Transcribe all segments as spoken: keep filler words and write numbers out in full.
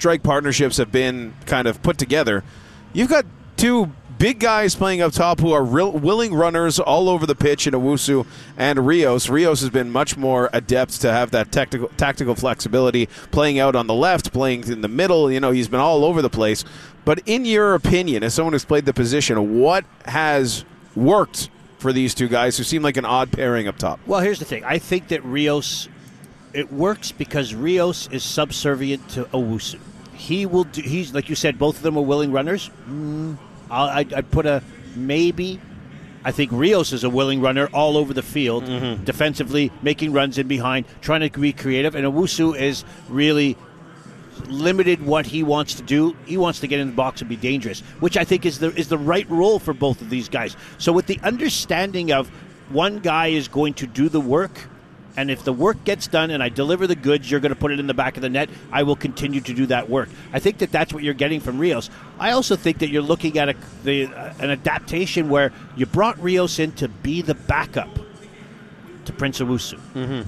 strike partnerships have been kind of put together, you've got two big guys playing up top who are real willing runners all over the pitch in Owusu and Rios. Rios has been much more adept to have that tactical tactical flexibility, playing out on the left, playing in the middle. You know, he's been all over the place. But in your opinion, as someone who's played the position, what has worked for these two guys who seem like an odd pairing up top? Well, here's the thing. I think that Rios, it works because Rios is subservient to Owusu. He will do, he's, like you said, both of them are willing runners. Mm, I'll, I'd, I'd put a maybe. I think Rios is a willing runner all over the field, mm-hmm. defensively, making runs in behind, trying to be creative. And Owusu is really limited what he wants to do. He wants to get in the box and be dangerous, which I think is the is the right role for both of these guys. So with the understanding of one guy is going to do the work, and if the work gets done and I deliver the goods, you're going to put it in the back of the net, I will continue to do that work. I think that that's what you're getting from Rios. I also think that you're looking at a, the, an adaptation where you brought Rios in to be the backup to Prince Owusu. Mm-hmm.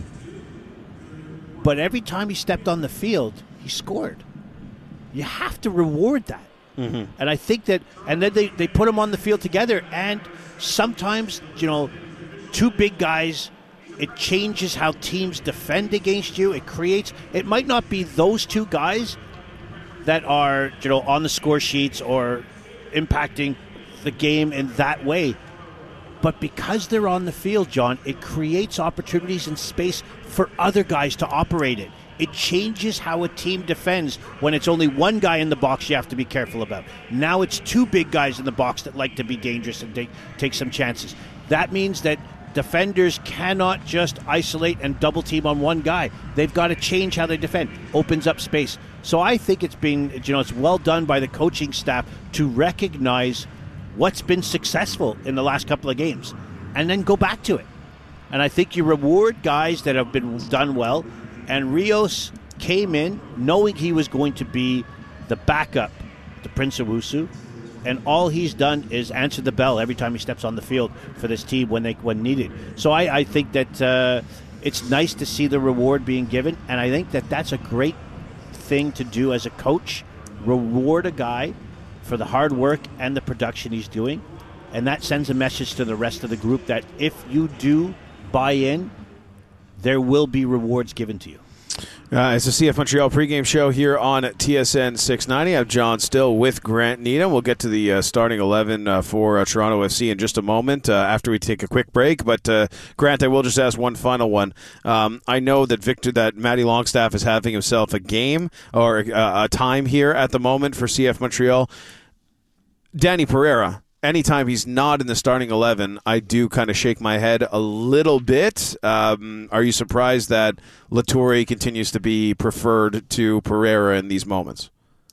But every time he stepped on the field, he scored. You have to reward that. Mm-hmm. And I think that, and then they, they put him on the field together, and sometimes, you know, two big guys, it changes how teams defend against you. It creates, it might not be those two guys that are, you know, on the score sheets or impacting the game in that way. But because they're on the field, John, it creates opportunities and space for other guys to operate it. It changes how a team defends when it's only one guy in the box you have to be careful about. Now it's two big guys in the box that like to be dangerous and take, take some chances. That means that defenders cannot just isolate and double team on one guy. They've got to change how they defend. Opens up space. So I think it's been, you know, it's well done by the coaching staff to recognize what's been successful in the last couple of games and then go back to it. And I think you reward guys that have been done well. And Rios came in knowing he was going to be the backup to Prince Owusu. And all he's done is answer the bell every time he steps on the field for this team when they when needed. So I, I think that uh, it's nice to see the reward being given, and I think that that's a great thing to do as a coach. Reward a guy for the hard work and the production he's doing, and that sends a message to the rest of the group that if you do buy in, there will be rewards given to you. Uh, it's a C F Montreal pregame show here on T S N six ninety. I'm John Still with Grant Needham. We'll get to the uh, starting eleven uh, for uh, Toronto F C in just a moment uh, after we take a quick break. But, uh, Grant, I will just ask one final one. Um, I know that Victor, that Matty Longstaff is having himself a game or uh, a time here at the moment for C F Montreal. Danny Pereira. Anytime he's not in the starting eleven, I do kind of shake my head a little bit. Um, are you surprised that Latorre continues to be preferred to Pereira in these moments?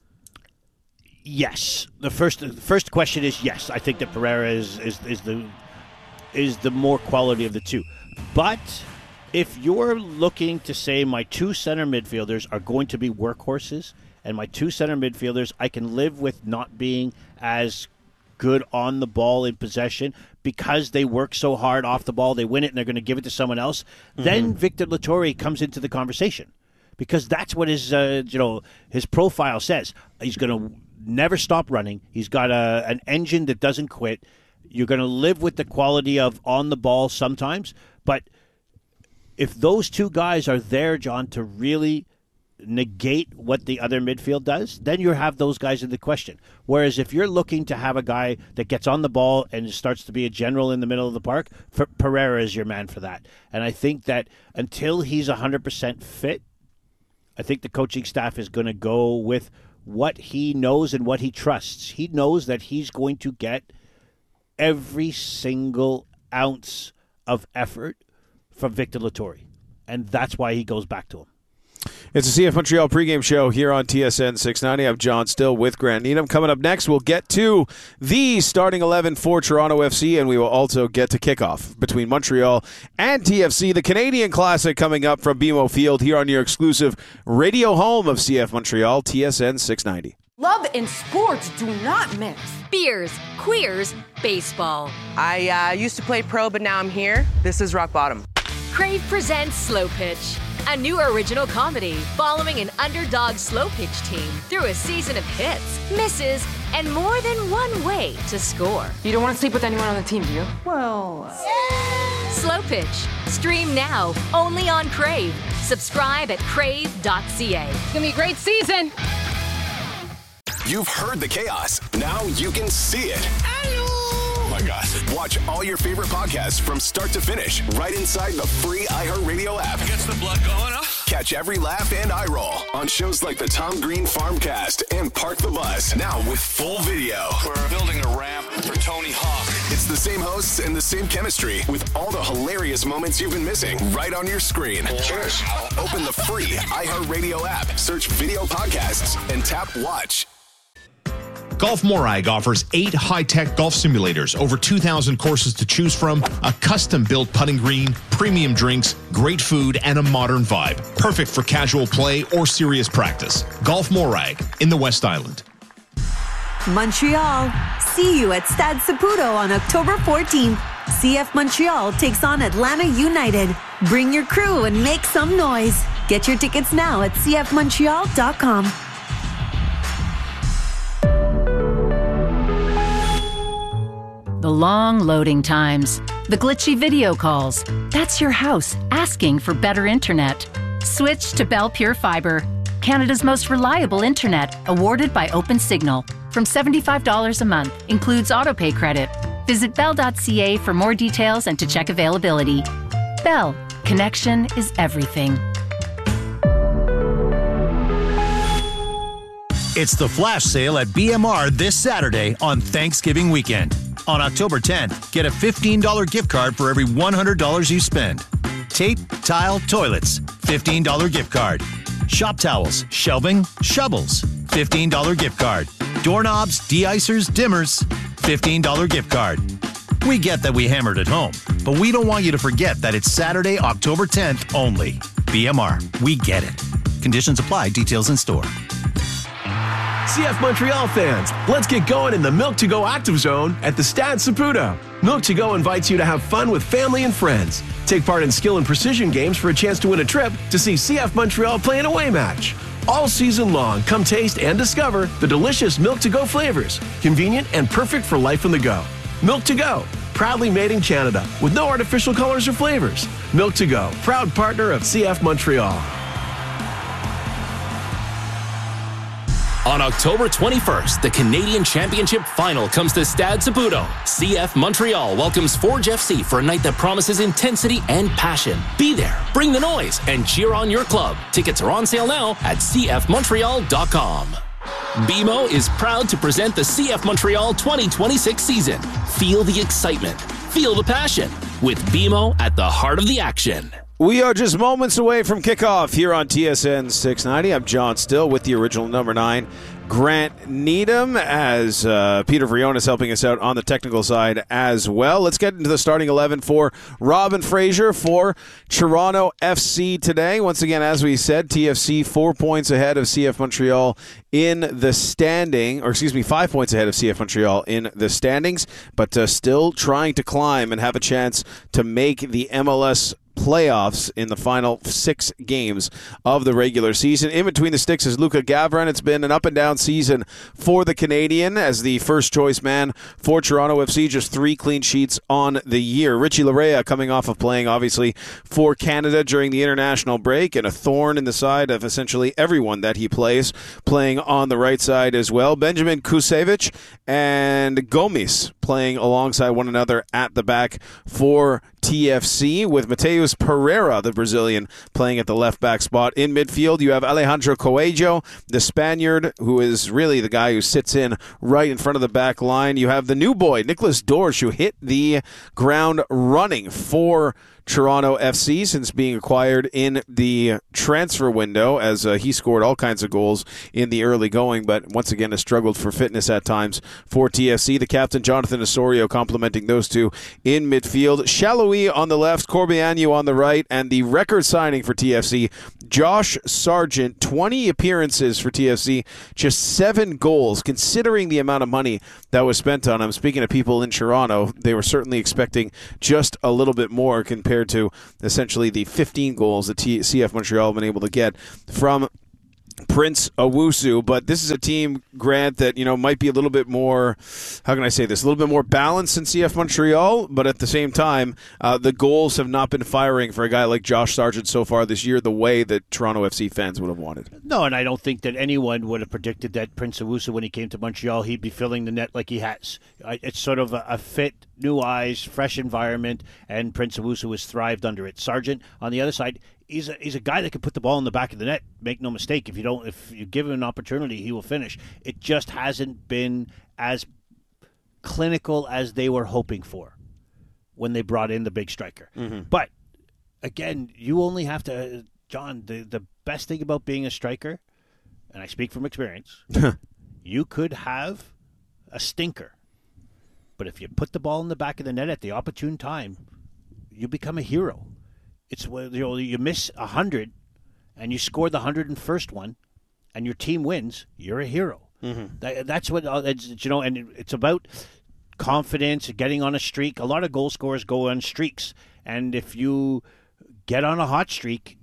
Yes. The first the first question is yes. I think that Pereira is, is, is the is the more quality of the two. But if you're looking to say my two center midfielders are going to be workhorses, and my two center midfielders I can live with not being as good on the ball in possession because they work so hard off the ball, they win it and they're going to give it to someone else, mm-hmm. then Victor Latorre comes into the conversation because that's what his uh, you know his profile says. He's going to never stop running. He's got a, an engine that doesn't quit. You're going to live with the quality of on the ball sometimes, but if those two guys are there, John, to really negate what the other midfield does, then you have those guys in the question. Whereas if you're looking to have a guy that gets on the ball and starts to be a general in the middle of the park, Pereira is your man for that. And I think that until he's one hundred percent fit, I think the coaching staff is going to go with what he knows and what he trusts. He knows that he's going to get every single ounce of effort from Victor Latorre. And that's why he goes back to him. It's a C F Montreal pregame show here on T S N six ninety. I'm John Still with Grant Needham. Coming up next, we'll get to the starting eleven for Toronto F C, and we will also get to kickoff between Montreal and T F C. The Canadian Classic coming up from B M O Field here on your exclusive radio home of C F Montreal, T S N six ninety. Love and sports do not mix. Beers, queers, baseball. I uh, used to play pro, but now I'm here. This is rock bottom. Crave presents Slow Pitch. a new original comedy following an underdog slow pitch team through a season of hits, misses, and more than one way to score. You don't want to sleep with anyone on the team, do you? Well... Slow Pitch. Stream now, only on Crave. Subscribe at crave dot c a. It's going to be a great season. You've heard the chaos. Now you can see it. Oh my God. Watch all your favorite podcasts from start to finish right inside the free iHeartRadio app. Gets the blood going, huh? Catch every laugh and eye roll on shows like the Tom Green Farmcast and Park the Bus. Now with full video. We're building a ramp for Tony Hawk. It's the same hosts and the same chemistry with all the hilarious moments you've been missing right on your screen. Cheers. Open the free iHeartRadio app, search video podcasts, and tap watch. Golf Morag offers eight high-tech golf simulators, over two thousand courses to choose from, a custom-built putting green, premium drinks, great food, and a modern vibe. Perfect for casual play or serious practice. Golf Morag in the West Island. Montreal. See you at Stade Saputo on October fourteenth. C F Montreal takes on Atlanta United. Bring your crew and make some noise. Get your tickets now at c f montreal dot com. The long loading times, the glitchy video calls. That's your house asking for better internet. Switch to Bell Pure Fiber, Canada's most reliable internet, awarded by OpenSignal. From seventy-five dollars a month, includes autopay credit. Visit bell dot c a for more details and to check availability. Bell, connection is everything. It's the flash sale at B M R this Saturday on Thanksgiving weekend. On October tenth, get a fifteen dollars gift card for every one hundred dollars you spend. Tape, tile, toilets, fifteen dollars gift card. Shop towels, shelving, shovels, fifteen dollars gift card. Doorknobs, de-icers, dimmers, fifteen dollars gift card. We get that we hammered at home, but we don't want you to forget that it's Saturday, October tenth only. B M R, we get it. Conditions apply, details in store. C F Montreal fans, let's get going in the Milk to Go Active Zone at the Stade Saputo. Milk to Go invites you to have fun with family and friends. Take part in skill and precision games for a chance to win a trip to see C F Montreal play an away match. All season long, come taste and discover the delicious Milk to Go flavors, convenient and perfect for life on the go. Milk to Go, proudly made in Canada with no artificial colors or flavors. Milk to Go, proud partner of C F Montreal. On October twenty-first, the Canadian Championship Final comes to Stade Saputo. C F Montreal welcomes Forge F C for a night that promises intensity and passion. Be there, bring the noise, and cheer on your club. Tickets are on sale now at c f montreal dot com. B M O is proud to present the C F Montreal twenty twenty-six season. Feel the excitement. Feel the passion. With B M O at the heart of the action. We are just moments away from kickoff here on T S N six ninety. I'm John Still with the original number nine, Grant Needham, as uh, Peter Vrionis helping us out on the technical side as well. Let's get into the starting eleven for Robin Fraser for Toronto F C today. Once again, as we said, T F C four points ahead of C F Montreal in the standing, or excuse me, five points ahead of C F Montreal in the standings, but uh, still trying to climb and have a chance to make the M L S playoffs in the final six games of the regular season. In between the sticks is Luca Gavran. It's been an up and down season for the Canadian as the first choice man for Toronto F C, just three clean sheets on the year. Richie Laryea coming off of playing obviously for Canada during the international break, and a thorn in the side of essentially everyone that he plays, playing on the right side as well. Benjamin Kusevich and Gomes playing alongside one another at the back for T F C, with Mateus Pereira, the Brazilian, playing at the left back spot. In midfield, you have Alejandro Coelho, the Spaniard, who is really the guy who sits in right in front of the back line. You have the new boy, Nicholas Dorsch, who hit the ground running for Toronto F C since being acquired in the transfer window, as uh, he scored all kinds of goals in the early going, but once again has struggled for fitness at times for T F C. The captain, Jonathan Jonathan Osorio complementing those two in midfield. Chaloui on the left, Corbeanu on the right, and the record signing for T F C, Josh Sargent, twenty appearances for T F C, just seven goals, considering the amount of money that was spent on him. Speaking of people in Toronto, they were certainly expecting just a little bit more compared to essentially the fifteen goals that T- C F Montreal have been able to get from Prince Owusu. But this is a team, Grant, that, you know, might be a little bit more, how can I say this, a little bit more balanced than C F Montreal, but at the same time, uh, the goals have not been firing for a guy like Josh Sargent so far this year the way that Toronto F C fans would have wanted. No, and I don't think that anyone would have predicted that Prince Owusu, when he came to Montreal, he'd be filling the net like he has. It's sort of a, a fit, new eyes, fresh environment, and Prince Owusu has thrived under it. Sargent, on the other side, He's a, he's a guy that can put the ball in the back of the net. Make no mistake. If you don't, if you give him an opportunity, he will finish. It just hasn't been as clinical as they were hoping for when they brought in the big striker. Mm-hmm. But again, you only have to, John. The the best thing about being a striker, and I speak from experience, you could have a stinker, but if you put the ball in the back of the net at the opportune time, you become a hero. It's, you know, you miss a hundred, and you score the hundred and first one, and your team wins. You're a hero. Mm-hmm. That, that's what it's, you know, and it's about confidence, getting on a streak. A lot of goal scorers go on streaks, and if you get on a hot streak,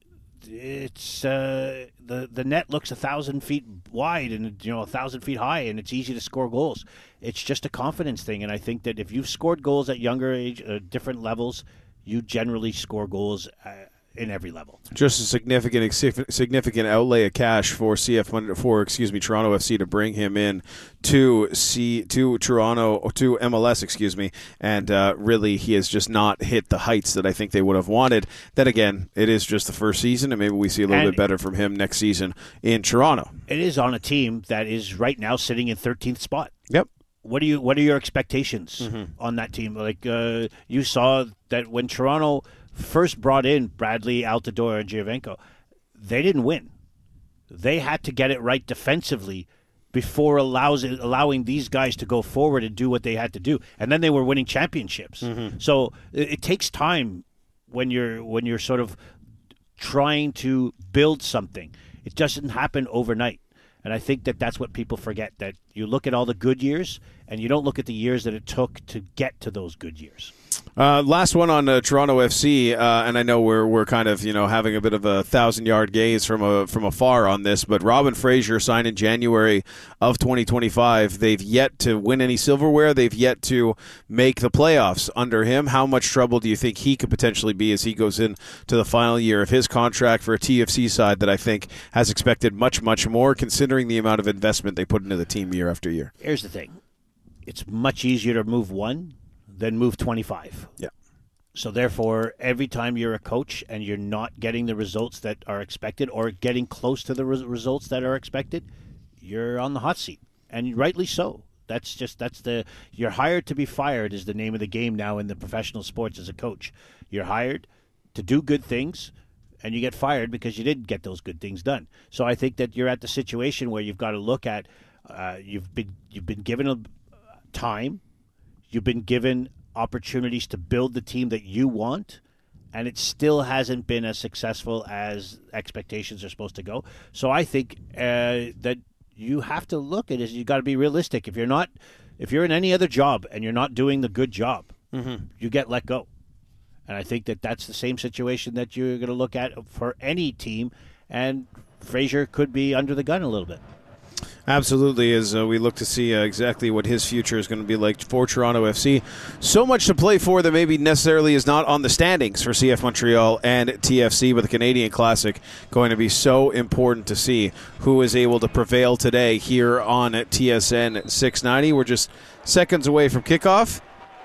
it's uh, the the net looks a thousand feet wide and, you know, a thousand feet high, and it's easy to score goals. It's just a confidence thing, and I think that if you've scored goals at younger age, uh, different levels, you generally score goals uh, in every level. Just a significant significant outlay of cash for C F for excuse me Toronto F C to bring him in to C to Toronto to M L S, excuse me, and uh, really he has just not hit the heights that I think they would have wanted. Then again, it is just the first season, and maybe we see a little and bit better from him next season in Toronto. It is on a team that is right now sitting in thirteenth spot. Yep. What do you? What are your expectations mm-hmm. on that team? Like uh, you saw that when Toronto first brought in Bradley, Altidore, and Giovenco, they didn't win. They had to get it right defensively before allows allowing these guys to go forward and do what they had to do, and then they were winning championships. Mm-hmm. So it, it takes time when you're when you're sort of trying to build something. It doesn't happen overnight. And I think that that's what people forget, that you look at all the good years and you don't look at the years that it took to get to those good years. Uh, last one on uh, Toronto F C, uh, and I know we're we're kind of, you know, having a bit of a thousand yard gaze from a, from afar on this, but Robin Fraser signed in January of twenty twenty-five. They've yet to win any silverware. They've yet to make the playoffs under him. How much trouble do you think he could potentially be as he goes into the final year of his contract for a T F C side that I think has expected much, much more, considering the amount of investment they put into the team year after year? Here's the thing. It's much easier to move one than move twenty-five. Yeah. So therefore, every time you're a coach and you're not getting the results that are expected or getting close to the res- results that are expected, you're on the hot seat, and rightly so. That's just that's the you're hired to be fired is the name of the game now in the professional sports as a coach. You're hired to do good things, and you get fired because you didn't get those good things done. So I think that you're at the situation where you've got to look at uh, you've been you've been given a time. You've been given opportunities to build the team that you want, and it still hasn't been as successful as expectations are supposed to go. So I think uh, that you have to look at it. You got to be realistic. If you're not, if you're in any other job and you're not doing the good job, mm-hmm. you get let go. And I think that that's the same situation that you're going to look at for any team, and Fraser could be under the gun a little bit. Absolutely, as uh, we look to see uh, exactly what his future is going to be like for Toronto F C. So much to play for that maybe necessarily is not on the standings for C F Montreal and T F C, but the Canadian Classic going to be so important to see who is able to prevail today here on T S N six ninety. We're just seconds away from kickoff,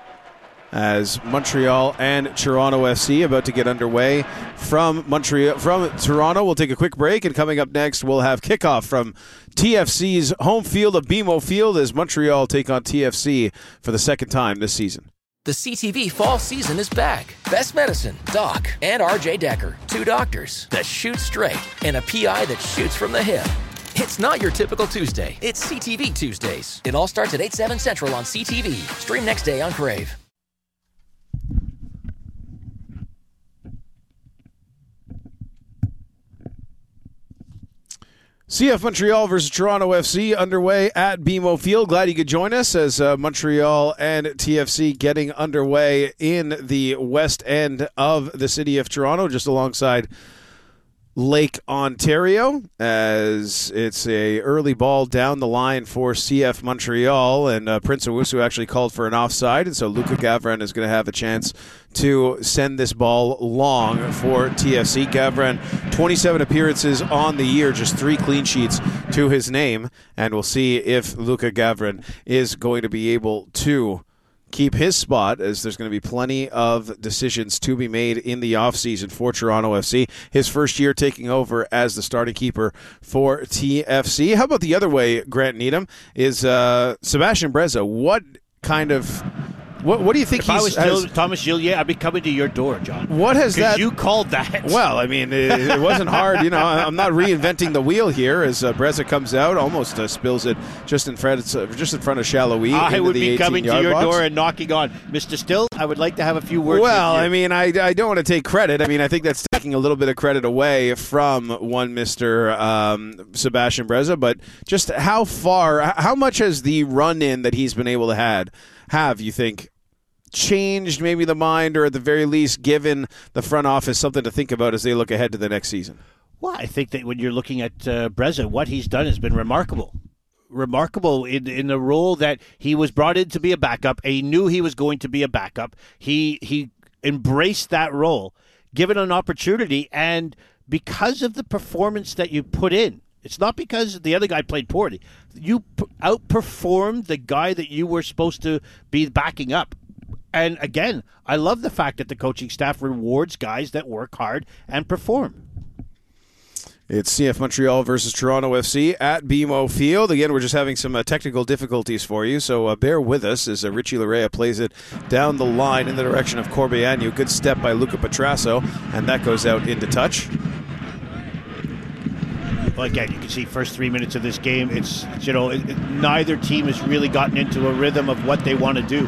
as Montreal and Toronto F C about to get underway from Montreal from Toronto. We'll take a quick break, and coming up next, we'll have kickoff from T F C's home field of B M O Field as Montreal take on T F C for the second time this season. The C T V fall season is back. Best Medicine, Doc, and R J Decker, two doctors that shoot straight and a P I that shoots from the hip. It's not your typical Tuesday. It's C T V Tuesdays. It all starts at eight, seven Central on C T V. Stream next day on Crave. C F Montreal versus Toronto F C underway at B M O Field. Glad you could join us as uh, Montreal and T F C getting underway in the west end of the city of Toronto, just alongside Lake Ontario, as it's a early ball down the line for C F Montreal, and uh, Prince Owusu actually called for an offside, and so Luka Gavran is going to have a chance to send this ball long for T F C. Gavran, twenty-seven appearances on the year, just three clean sheets to his name, and we'll see if Luka Gavran is going to be able to keep his spot, as there's going to be plenty of decisions to be made in the offseason for Toronto F C. His first year taking over as the starting keeper for T F C. How about the other way, Grant Needham, is uh, Sebastian Breza. What kind of... What, what do you think if he's... I was has, Gil, Thomas Gillier, I'd be coming to your door, John. What has that... you called that. Well, I mean, it, it wasn't hard. You know, I'm not reinventing the wheel here as uh, Breza comes out, almost uh, spills it just in front of, just in front of Shallowy. I would be coming to your box. door and knocking on. Mister Still, I would like to have a few words Well, with you. I mean, I, I don't want to take credit. I mean, I think that's taking a little bit of credit away from one Mister Um, Sebastian Breza, but just how far, how much has the run-in that he's been able to had, have, you think, changed maybe the mind, or at the very least given the front office something to think about as they look ahead to the next season? Well, I think that when you're looking at uh, Breza, what he's done has been remarkable. Remarkable in in the role that he was brought in to be a backup. He knew he was going to be a backup. He he embraced that role, given an opportunity, and because of the performance that you put in, it's not because the other guy played poorly. You p- outperformed the guy that you were supposed to be backing up. And again, I love the fact that the coaching staff rewards guys that work hard and perform. It's C F Montreal versus Toronto F C at B M O Field. Again, we're just having some uh, technical difficulties for you, so uh, bear with us as uh, Richie Larea plays it down the line in the direction of Corbeanu. Good step by Luca Petrasso, and that goes out into touch. Well, again, you can see first three minutes of this game, it's, you know, it, it, neither team has really gotten into a rhythm of what they want to do.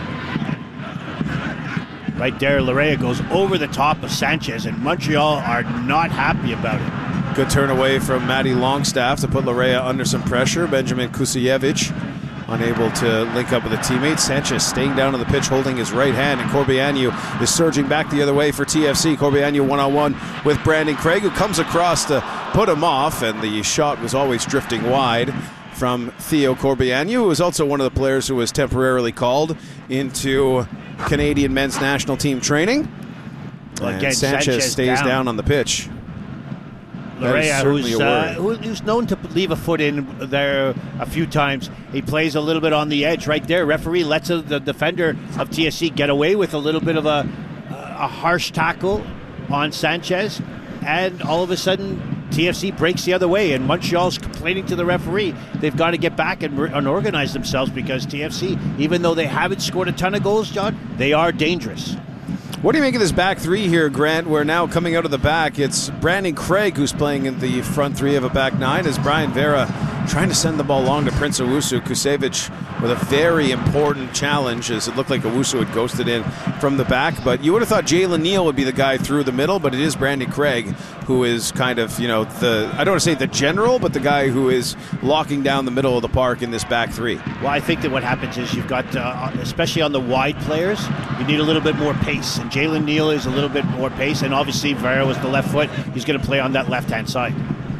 Right there, Larea goes over the top of Sanchez, and Montreal are not happy about it. Good turn away from Matty Longstaff to put Larea under some pressure. Benjamin Kusiewicz unable to link up with a teammate. Sanchez staying down on the pitch, holding his right hand, and Corbeanu is surging back the other way for T F C. Corbeanu one-on-one with Brandon Craig, who comes across to put him off, and the shot was always drifting wide from Theo Corbeanu, who was also one of the players who was temporarily called into Canadian men's national team training. Well, and again, Sanchez, Sanchez stays down. down on the pitch. Larea, who's, uh, who's known to leave a foot in there a few times. He plays a little bit on the edge right there. Referee lets a, the defender of T S C get away with a little bit of a, a harsh tackle on Sanchez, and all of a sudden T F C breaks the other way, and Montreal's complaining to the referee. They've got to get back and, and organize themselves, because T F C, even though they haven't scored a ton of goals, John, they are dangerous. What do you make of this back three here, Grant? We're now coming out of the back. It's Brandon Craig who's playing in the front three of a back nine, as Brian Vera trying to send the ball long to Prince Owusu. Kusevich with a very important challenge, as it looked like Owusu had ghosted in from the back. But you would have thought Jalen Neal would be the guy through the middle, but it is Brandon Craig who is kind of, you know, the, I don't want to say the general, but the guy who is locking down the middle of the park in this back three. Well, I think that what happens is you've got, uh, especially on the wide players, you need a little bit more pace. And Jalen Neal is a little bit more pace, and obviously Vera was the left foot. He's going to play on that left-hand side.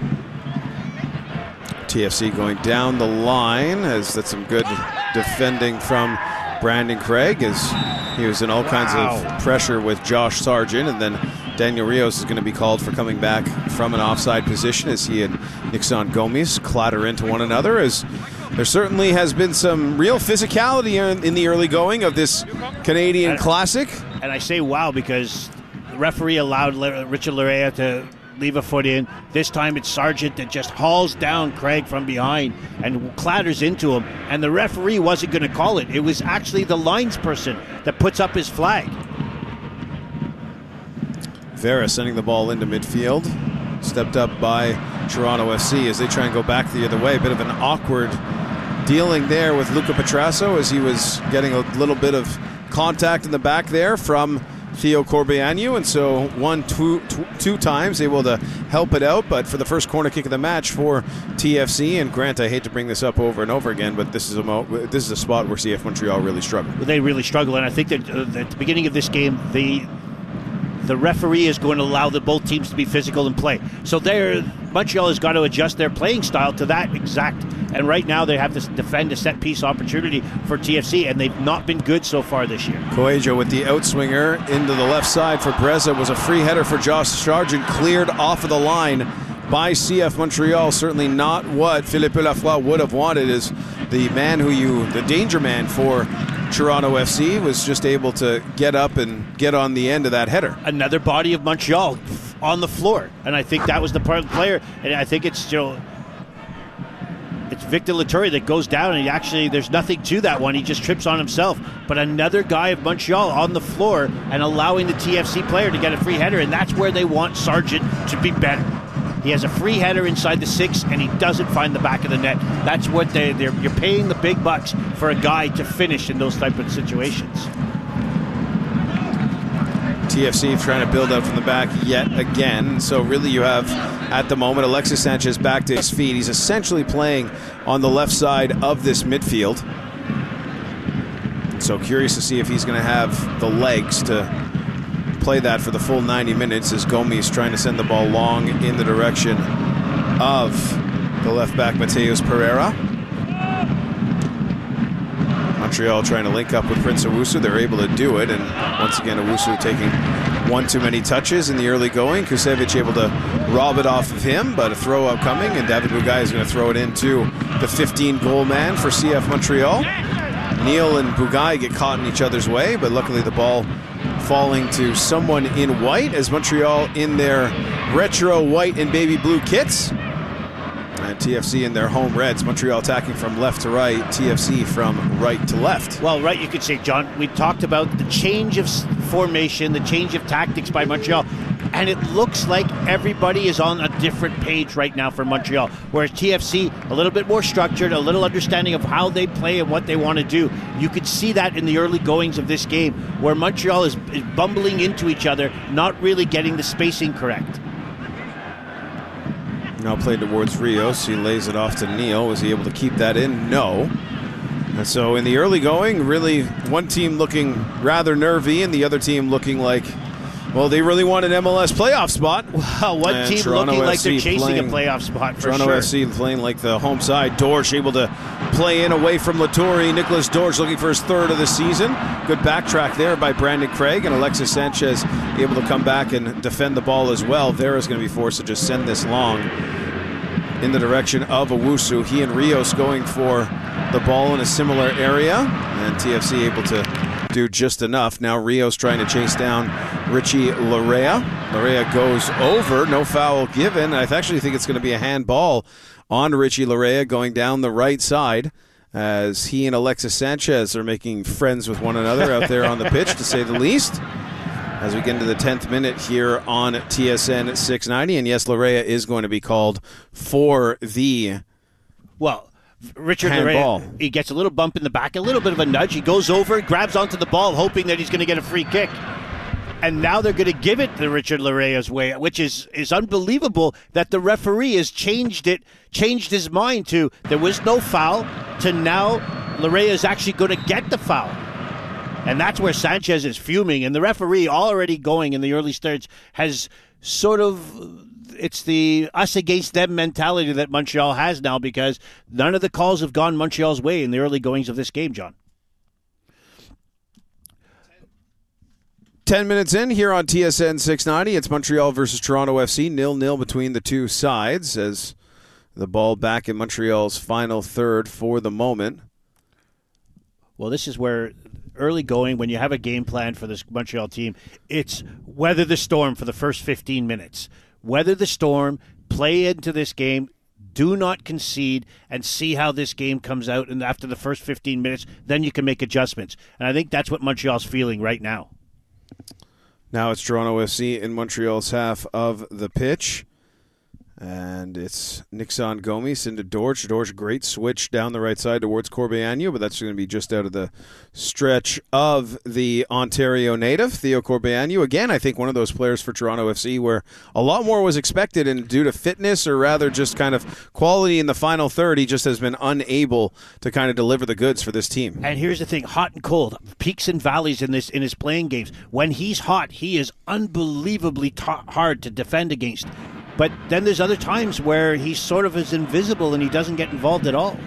T F C going down the line, as that's some good defending from Brandon Craig, as he was in all wow. kinds of pressure with Josh Sargent, and then Daniel Rios is going to be called for coming back from an offside position, as he and Nixon Gomes clatter into one another, as there certainly has been some real physicality in, in the early going of this Canadian and, Classic. And I say wow because the referee allowed Richard Larea to leave a foot in. This time it's Sargent that just hauls down Craig from behind and clatters into him, and the referee wasn't going to call it. It was actually the linesperson that puts up his flag. Vera sending the ball into midfield, stepped up by Toronto F C as they try and go back the other way. A bit of an awkward dealing there with Luca Petrasso as he was getting a little bit of contact in the back there from Theo Corbeanu, and so one, two, two, two times able to help it out. But for the first corner kick of the match for T F C, and Grant, I hate to bring this up over and over again, but this is a mo- this is a spot where C F Montreal really struggled. Well, they really struggle, and I think that uh, at the beginning of this game, the the referee is going to allow the both teams to be physical and play. So there, Montreal has got to adjust their playing style to that exact. And right now they have to defend a set-piece opportunity for T F C, and they've not been good so far this year. Coelho with the outswinger into the left side for Breza. Was a free header for Josh Sargent, cleared off of the line by C F Montreal. Certainly not what Philippe Lafroy would have wanted. Is the man who you, the danger man for Toronto F C, was just able to get up and get on the end of that header. Another body of Montreal on the floor, and I think that was the part of the player, and I think it's, you know, it's Victor Latourie that goes down, and he actually, there's nothing to that one. He just trips on himself. But another guy of Montreal on the floor and allowing the T F C player to get a free header, and that's where they want Sargent to be better. He has a free header inside the six, and he doesn't find the back of the net. That's what they, they're, you're paying the big bucks for a guy to finish in those type of situations. T F C trying to build up from the back yet again. So really you have, at the moment, Alexis Sanchez back to his feet. He's essentially playing on the left side of this midfield. So curious to see if he's going to have the legs to play that for the full ninety minutes as Gomes trying to send the ball long in the direction of the left back, Mateus Pereira. Montreal trying to link up with Prince Owusu. They're able to do it, and once again Owusu taking one too many touches in the early going. Kusevich able to rob it off of him, but a throw up coming, and David Bugay is going to throw it into the fifteen goal man for C F Montreal. Neal and Bugay get caught in each other's way, but luckily the ball falling to someone in white as Montreal in their retro white and baby blue kits. And T F C in their home reds. Montreal attacking from left to right, T F C from right to left. Well, right, you could say, John, we talked about the change of formation, the change of tactics by Montreal, and it looks like everybody is on a different page right now for Montreal, whereas T F C, a little bit more structured, a little understanding of how they play and what they want to do. You could see that in the early goings of this game, where Montreal is, is bumbling into each other, not really getting the spacing correct. Now played towards Rios. He lays it off to Neal. Was he able to keep that in? No. And so in the early going, really one team looking rather nervy and the other team looking like, well, they really want an M L S playoff spot. Well, one and team Toronto looking F C like they're chasing playing, a playoff spot for Toronto sure. F C playing like the home side. Dorsch able to play in away from Latourie. Nicholas Dorsch looking for his third of the season. Good backtrack there by Brandon Craig, and Alexis Sanchez able to come back and defend the ball as well. Vera's going to be forced to just send this long in the direction of Owusu. He and Rios going for the ball in a similar area, and T F C able to do just enough. Now Rios trying to chase down Richie Larea. Larea goes over, no foul given. I actually think it's going to be a handball on Richie Larea going down the right side as he and Alexis Sanchez are making friends with one another out there on the pitch, to say the least. As we get into the tenth minute here on T S N six ninety. And yes, Larea is going to be called for the Well, Richard handball. Larea, he gets a little bump in the back, a little bit of a nudge. He goes over, grabs onto the ball, hoping that he's going to get a free kick. And now they're going to give it the Richard Larea's way, which is, is unbelievable that the referee has changed it, changed his mind to there was no foul, to now Larea is actually going to get the foul. And that's where Sanchez is fuming. And the referee, already going in the early starts, has sort of, it's the us against them mentality that Montreal has now, because none of the calls have gone Montreal's way in the early goings of this game, John. Ten minutes in here on T S N six ninety. It's Montreal versus Toronto F C. nil nil between the two sides as the ball back in Montreal's final third for the moment. Well, this is where early going, when you have a game plan for this Montreal team, it's weather the storm for the first fifteen minutes. Weather the storm, play into this game, do not concede, and see how this game comes out. And after the first fifteen minutes, then you can make adjustments. And I think that's what Montreal's feeling right now. Now it's Toronto F C in Montreal's half of the pitch And it's Nixon Gomes into Dortch. Dortch, great switch down the right side towards Corbeanu, but that's going to be just out of the stretch of the Ontario native, Theo Corbeanu. Again, I think one of those players for Toronto F C where a lot more was expected, and due to fitness or rather just kind of quality in the final third, he just has been unable to kind of deliver the goods for this team. And here's the thing, hot and cold, peaks and valleys in this in his playing games. When he's hot, he is unbelievably t- hard to defend against. But then there's other times where he sort of is invisible and he doesn't get involved at all.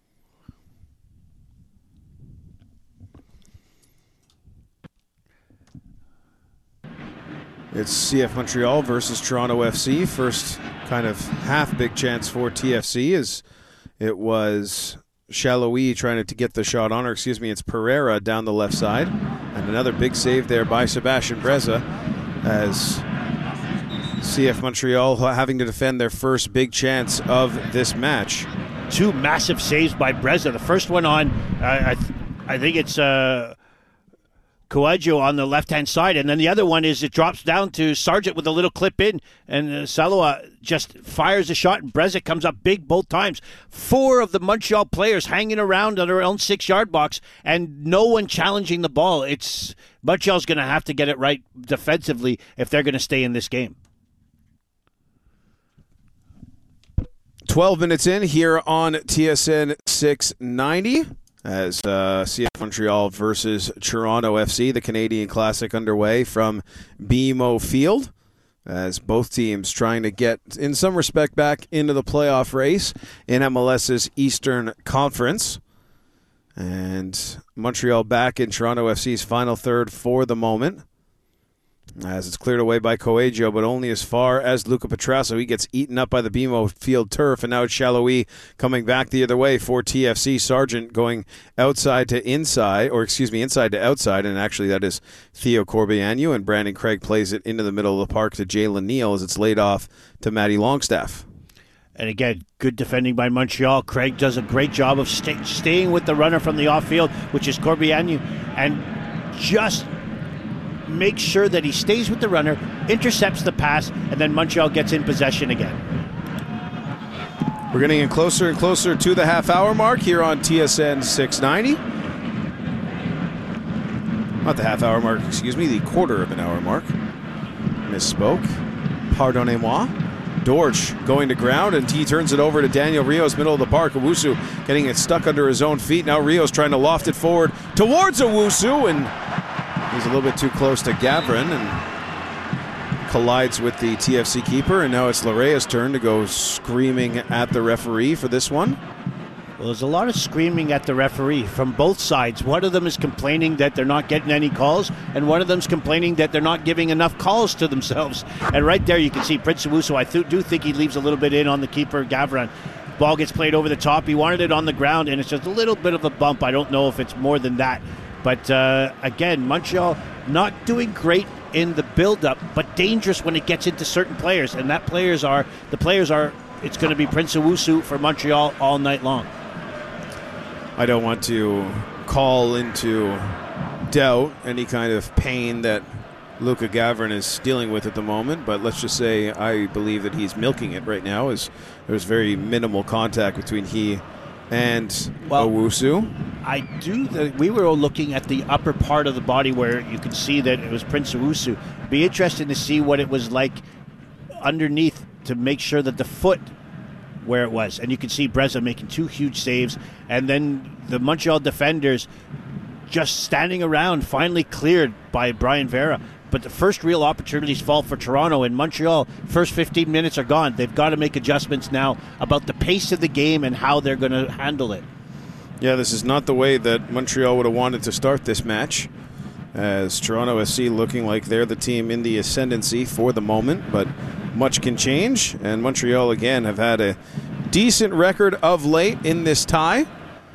It's C F Montreal versus Toronto F C. First kind of half big chance for T F C as it was Chaloui trying to get the shot on, or excuse me, it's Pereira down the left side. And another big save there by Sebastian Breza as C F Montreal having to defend their first big chance of this match. Two massive saves by Breza. The first one on, uh, I, th- I think it's uh, Coaggio on the left-hand side, and then the other one is it drops down to Sargent with a little clip in, and uh, Saloa just fires a shot, and Breza comes up big both times. Four of the Montreal players hanging around on their own six-yard box, and no one challenging the ball. It's Montreal's going to have to get it right defensively if they're going to stay in this game. twelve minutes in here on T S N six ninety as uh, C F Montreal versus Toronto F C, the Canadian Classic underway from B M O Field, as both teams trying to get, in some respect, back into the playoff race in MLS's Eastern Conference. And Montreal back in Toronto F C's final third for the moment, as it's cleared away by Coaggio, but only as far as Luca Petrasso. He gets eaten up by the B M O Field turf, and now it's Chaloui coming back the other way for T F C. Sargent going outside to inside, or excuse me, inside to outside, and actually that is Theo Corbeanu, and Brandon Craig plays it into the middle of the park to Jalen Neal as it's laid off to Matty Longstaff. And again, good defending by Montreal. Craig does a great job of stay, staying with the runner from the off-field, which is Corbeanu, and just makes sure that he stays with the runner, intercepts the pass, and then Montreal gets in possession again. We're getting in closer and closer to the half-hour mark here on T S N six ninety. Not the half-hour mark, excuse me, the quarter of an hour mark. Misspoke. Pardonnez-moi. Dortch going to ground, and he turns it over to Daniel Rios, middle of the park. Owusu getting it stuck under his own feet. Now Rios trying to loft it forward towards Owusu, and he's a little bit too close to Gavrin and collides with the T F C keeper. And now it's Larea's turn to go screaming at the referee for this one. Well, there's a lot of screaming at the referee from both sides. One of them is complaining that they're not getting any calls, and one of them's complaining that they're not giving enough calls to themselves. And right there you can see Prince Owusu. I th- do think he leaves a little bit in on the keeper, Gavrin. Ball gets played over the top. He wanted it on the ground, and it's just a little bit of a bump. I don't know if it's more than that. But uh, again, Montreal not doing great in the build-up, but dangerous when it gets into certain players. And that players are the players are. It's going to be Prince Owusu for Montreal all night long. I don't want to call into doubt any kind of pain that Luca Gavrin is dealing with at the moment, but let's just say I believe that he's milking it right now, as there's very minimal contact between he and well, Owusu. I do. The, we were all looking at the upper part of the body where you could see that it was Prince Owusu. Be interesting to see what it was like underneath to make sure that the foot where it was. And you can see Breza making two huge saves, and then the Montreal defenders just standing around, finally cleared by Brian Vera. But the first real opportunities fall for Toronto. In Montreal, first fifteen minutes are gone. They've got to make adjustments now about the pace of the game and how they're going to handle it. Yeah, this is not the way that Montreal would have wanted to start this match, as Toronto F C looking like they're the team in the ascendancy for the moment, but much can change, and Montreal again have had a decent record of late in this tie,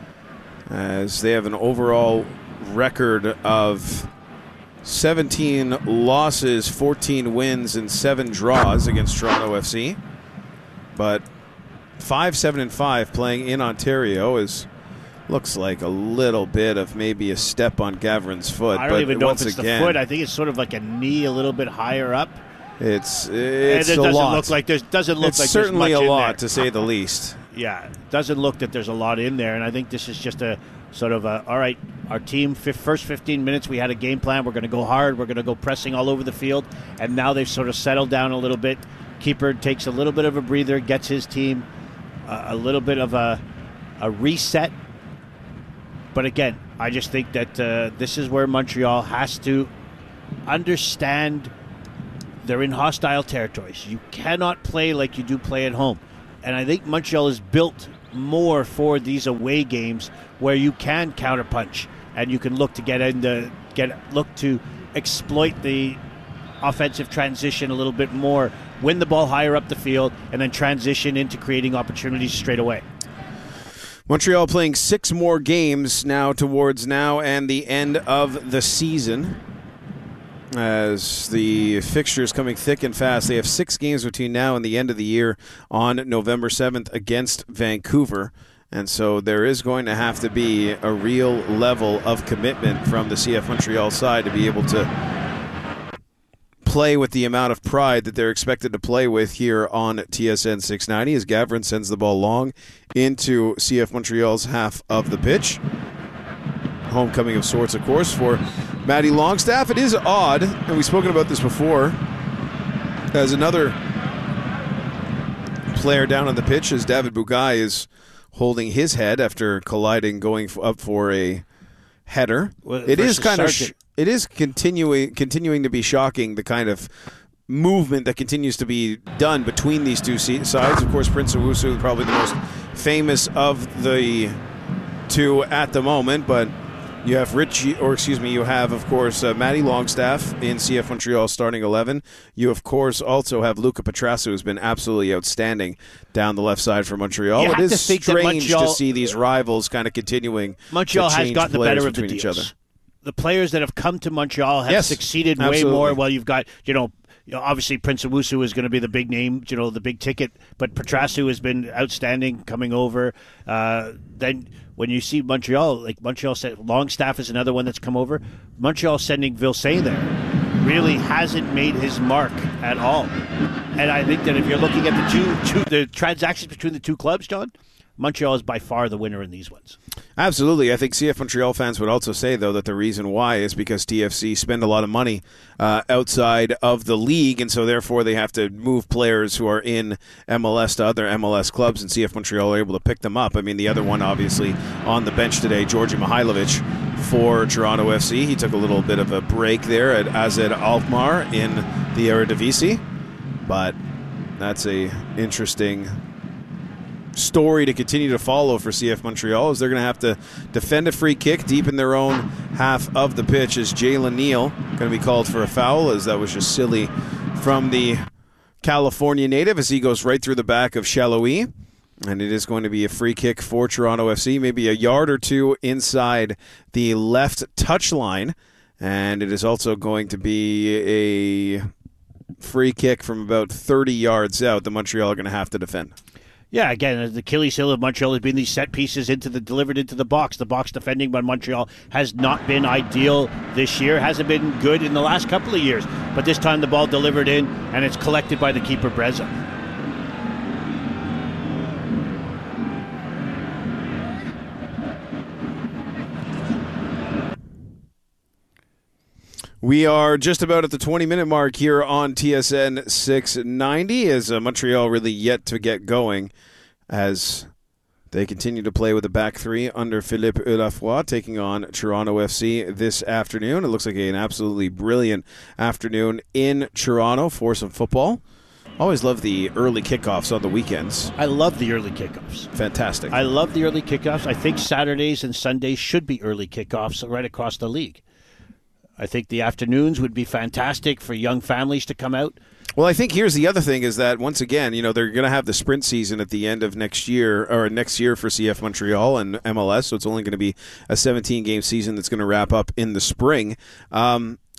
as they have an overall record of seventeen losses, fourteen wins, and seven draws against Toronto F C. But five, seven, and five playing in Ontario is looks like a little bit of maybe a step on Gavrin's foot. I don't but even know once if it's again, the foot. I think it's sort of like a knee a little bit higher up. It's and it's it a doesn't lot. look like there's doesn't look it's like certainly there's much a in lot there. to say the least. Yeah, it doesn't look that there's a lot in there, and I think this is just a sort of a, all right, our team, f- first fifteen minutes, we had a game plan. We're going to go hard. We're going to go pressing all over the field, and now they've sort of settled down a little bit. Keeper takes a little bit of a breather, gets his team uh, a little bit of a, a reset. But again, I just think that uh, this is where Montreal has to understand they're in hostile territories. You cannot play like you do play at home. And I think Montreal is built more for these away games where you can counterpunch and you can look to get into get look to exploit the offensive transition a little bit more, win the ball higher up the field, and then transition into creating opportunities straight away. Montreal playing six more games now towards now and the end of the season. As the fixtures coming thick and fast, they have six games between now and the end of the year on November seventh against Vancouver. And so there is going to have to be a real level of commitment from the C F Montreal side to be able to play with the amount of pride that they're expected to play with here on T S N six ninety as Gavrin sends the ball long into C F Montreal's half of the pitch. Homecoming of sorts, of course, for Matty Longstaff. It is odd, and we've spoken about this before, as another player down on the pitch, as David Bugaj is holding his head after colliding, going up for a header. Well, it is kind of Sargent. sh- it is continuing continuing to be shocking, the kind of movement that continues to be done between these two sides. Of course, Prince Owusu, probably the most famous of the two at the moment, but you have Richie, or excuse me, you have, of course, uh, Matty Longstaff in C F Montreal's starting eleven. You, of course, also have Luca Petrasu, who's been absolutely outstanding down the left side for Montreal. You It have is to think that strange Montreal- to see these rivals kind of continuing Montreal to has change gotten the players better of the between each deals. other. The players that have come to Montreal have Yes, succeeded way absolutely. more. Well, you've got, you know, you know, obviously Prince Owusu is going to be the big name, you know, the big ticket, but Petrasu has been outstanding coming over. Uh, then when you see Montreal, like Montreal said, Longstaff is another one that's come over. Montreal sending Vilsain there really hasn't made his mark at all. And I think that if you're looking at the two, two the transactions between the two clubs, John, Montreal is by far the winner in these ones. Absolutely. I think C F Montreal fans would also say, though, that the reason why is because T F C spend a lot of money uh, outside of the league, and so therefore they have to move players who are in M L S to other M L S clubs, and C F Montreal are able to pick them up. I mean, the other one, obviously, on the bench today, Georgi Mihailovic for Toronto F C. He took a little bit of a break there at A Z Alkmaar in the Eredivisie, but that's a interesting story to continue to follow for C F Montreal, as they're going to have to defend a free kick deep in their own half of the pitch, as Jalen Neal going to be called for a foul, as that was just silly from the California native as he goes right through the back of Chaloui. And it is going to be a free kick for Toronto F C, maybe a yard or two inside the left touchline. And it is also going to be a free kick from about thirty yards out that Montreal are going to have to defend. Yeah, again, the Achilles heel of Montreal has been these set pieces into the delivered into the box. The box defending by Montreal has not been ideal this year. Hasn't been good in the last couple of years. But this time the ball delivered in, and it's collected by the keeper, Breza. We are just about at the twenty-minute mark here on T S N six ninety, as uh, Montreal really yet to get going, as they continue to play with the back three under Philippe Eulafroy, taking on Toronto F C this afternoon. It looks like an absolutely brilliant afternoon in Toronto for some football. Always love the early kickoffs on the weekends. I love the early kickoffs. Fantastic. I love the early kickoffs. I think Saturdays and Sundays should be early kickoffs right across the league. I think the afternoons would be fantastic for young families to come out. Well, I think here's the other thing is that, once again, you know, they're going to have the sprint season at the end of next year, or next year for C F Montreal and M L S, so it's only going to be a seventeen-game season that's going to wrap up in the spring. Um,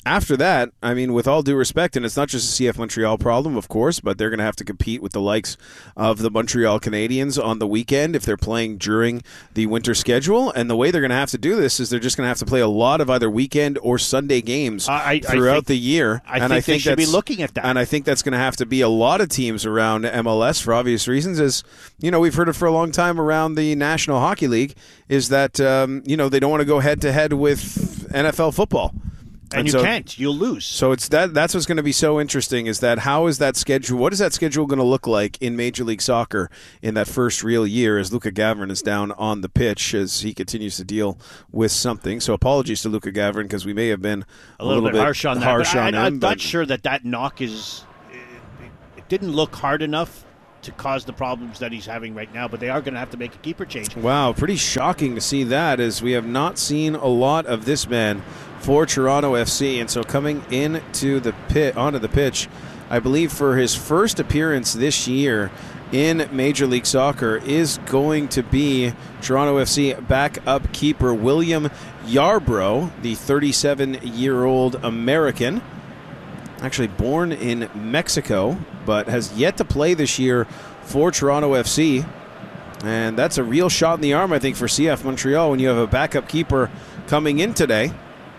after that, I mean, with all due respect, and it's not just a C F Montreal problem, of course, but they're going to have to compete with the likes of the Montreal Canadiens on the weekend if they're playing during the winter schedule. And the way they're going to have to do this is they're just going to have to play a lot of either weekend or Sunday games I, I, throughout I think, the year. I and think I they think should be that's- looking at that. And I think that's going to have to be a lot of teams around M L S for obvious reasons. As you know, we've heard it for a long time around the National Hockey League, is that um, you know they don't want to go head to head with N F L football. And, and you so, can't. You'll lose. So it's that. That's what's going to be so interesting is that how is that schedule? What is that schedule going to look like in Major League Soccer in that first real year as Luca Gavrin is down on the pitch as he continues to deal with something? So apologies to Luca Gavrin because we may have been a, a little, little bit, bit harsh on that. Harsh but on I, him, I'm but, not sure that that knock is. It, it didn't look hard enough to cause the problems that he's having right now, but they are going to have to make a keeper change. Wow, pretty shocking to see that as we have not seen a lot of this man for Toronto F C, and so coming into the pit onto the pitch, I believe for his first appearance this year in Major League Soccer is going to be Toronto F C backup keeper William Yarbrough, the thirty-seven-year-old American, actually born in Mexico, but has yet to play this year for Toronto F C. And that's a real shot in the arm, I think, for C F Montreal when you have a backup keeper coming in today.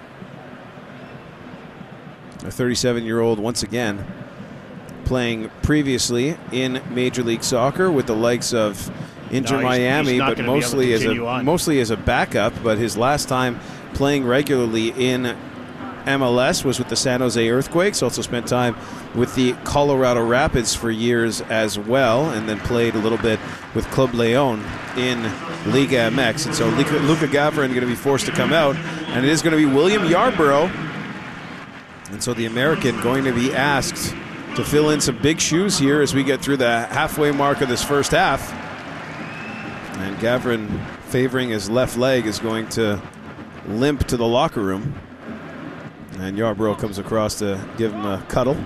A thirty-seven-year-old, once again, playing previously in Major League Soccer with the likes of Inter no, he's, Miami, he's but mostly as a on. mostly as a backup. But his last time playing regularly in M L S was with the San Jose Earthquakes. Also spent time with the Colorado Rapids for years as well, and then played a little bit with Club Leon in Liga M X. And so Luca, Luca Gavrin going to be forced to come out, and it is going to be William Yarbrough. And so the American going to be asked to fill in some big shoes here as we get through the halfway mark of this first half. And Gavrin, favoring his left leg, is going to limp to the locker room. And Yarbrough comes across to give him a cuddle.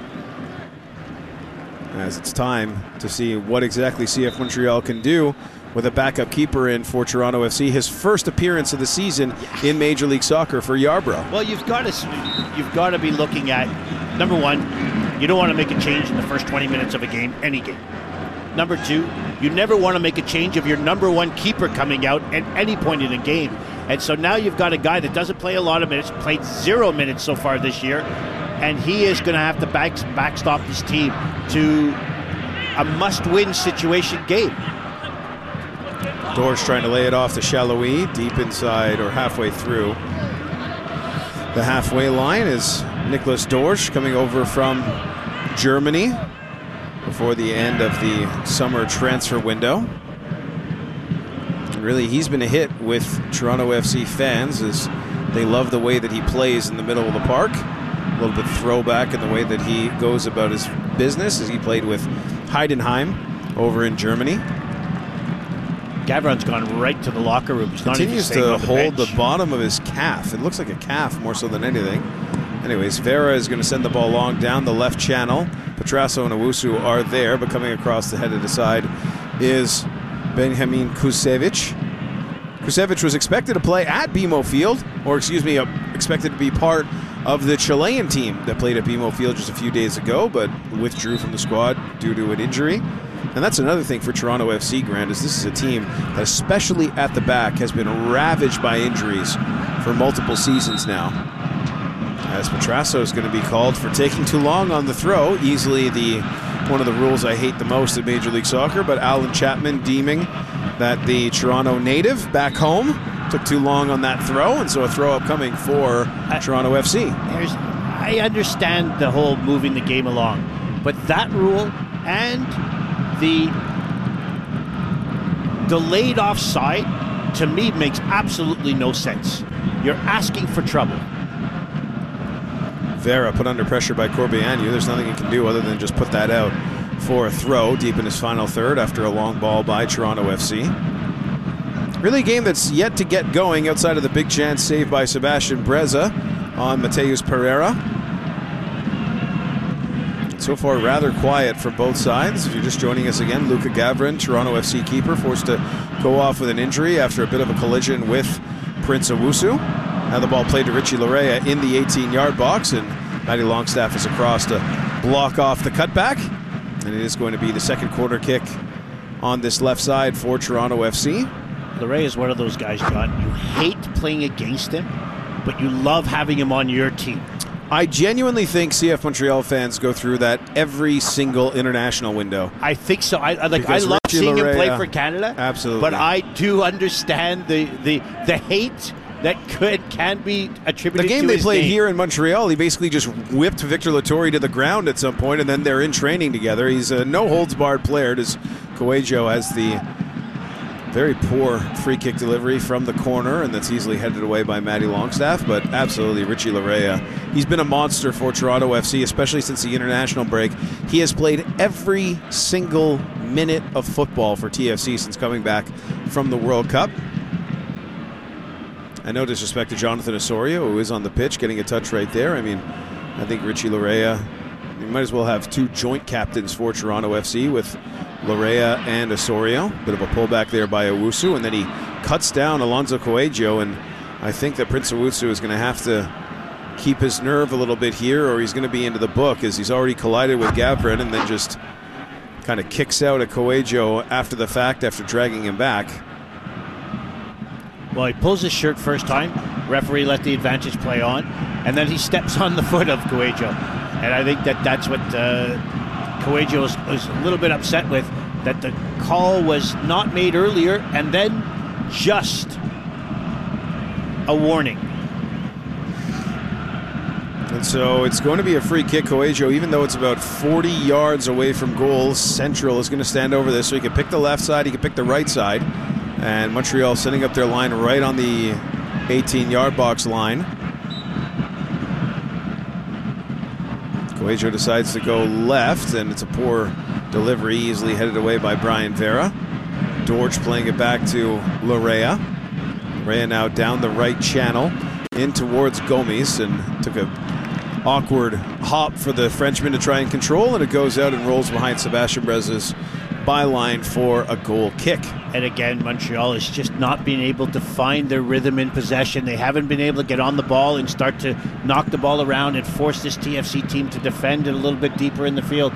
As it's time to see what exactly C F Montreal can do with a backup keeper in for Toronto F C. His first appearance of the season in Major League Soccer for Yarbrough. Well, you've got to you've got to be looking at, number one, you don't want to make a change in the first twenty minutes of a game, any game. Number two, you never want to make a change of your number one keeper coming out at any point in a game. And so now you've got a guy that doesn't play a lot of minutes, played zero minutes so far this year, and he is going to have to back, backstop this team to a must-win situation game. Dorsch trying to lay it off to Chaloui, deep inside or halfway through the halfway line is Nicholas Dorsch coming over from Germany before the end of the summer transfer window. And really, he's been a hit with Toronto F C fans as they love the way that he plays in the middle of the park. A little bit throwback in the way that he goes about his business as he played with Heidenheim over in Germany. Gavron's gone right to the locker room. He's Continues not even to the hold bench. the bottom of his calf. It looks like a calf more so than anything. Anyways, Vera is going to send the ball long down the left channel. Petrasso and Owusu are there, but coming across the head of the side is Benjamin Kusevich. Kusevich was expected to play at B M O Field, or excuse me, uh, expected to be part of the Chilean team that played at B M O Field just a few days ago, but withdrew from the squad due to an injury. And that's another thing for Toronto F C, Grant, is this is a team that, especially at the back, has been ravaged by injuries for multiple seasons now. As Petrasso is going to be called for taking too long on the throw, easily the one of the rules I hate the most in Major League Soccer, but Alan Chapman deeming that the Toronto native back home took too long on that throw, and so a throw up coming for uh, Toronto F C. There's, I understand the whole moving the game along, but that rule and the delayed offside, to me, makes absolutely no sense. You're asking for trouble. Vera put under pressure by Corbeanu. There's nothing he can do other than just put that out for a throw deep in his final third after a long ball by Toronto F C. Really a game that's yet to get going outside of the big chance saved by Sebastian Breza on Mateus Pereira. So far, rather quiet from both sides. If you're just joining us again, Luca Gavrin, Toronto F C keeper, forced to go off with an injury after a bit of a collision with Prince Owusu. Now the ball played to Richie Larea in the eighteen-yard box, and Matty Longstaff is across to block off the cutback. And it is going to be the second quarter kick on this left side for Toronto F C. Larea is one of those guys, John. You hate playing against him, but you love having him on your team. I genuinely think C F Montreal fans go through that every single international window. I think so. I like. Because I love Richie seeing Larea, him play for Canada. Absolutely. But I do understand the the, the hate that could can be attributed The game to they his played name. here in Montreal, he basically just whipped Victor Lattori to the ground at some point, and then they're in training together. He's a no-holds-barred player. Does Coelho has the very poor free kick delivery from the corner, and that's easily headed away by Matty Longstaff. But absolutely, Richie Larea, he's been a monster for Toronto F C, especially since the international break. He has played every single minute of football for T F C since coming back from the World Cup. And no disrespect to Jonathan Osorio, who is on the pitch getting a touch right there. I mean, I think Richie Larea, you might as well have two joint captains for Toronto F C with Larea and Osorio. Bit of a pullback there by Owusu, and then he cuts down Alonso Coelho, and I think that Prince Owusu is going to have to keep his nerve a little bit here, or he's going to be into the book, as he's already collided with Gavrin and then just kind of kicks out at Coelho after the fact, after dragging him back. Well, he pulls his shirt first time. Referee let the advantage play on, and then he steps on the foot of Coelho. And I think that that's what uh, Coelho was, was a little bit upset with, that the call was not made earlier, and then just a warning. And so it's going to be a free kick. Coelho, even though it's about forty yards away from goal, Central is going to stand over this. So he can pick the left side, he can pick the right side. And Montreal setting up their line right on the eighteen-yard box line. Coelho decides to go left, and it's a poor delivery, easily headed away by Brian Vera. Dortch playing it back to Larea. Larea now down the right channel in towards Gomes, and took a awkward hop for the Frenchman to try and control, and it goes out and rolls behind Sebastian Breza's byline for a goal kick. And again, Montreal is just not being able to find their rhythm in possession. They haven't been able to get on the ball and start to knock the ball around and force this T F C team to defend it a little bit deeper in the field.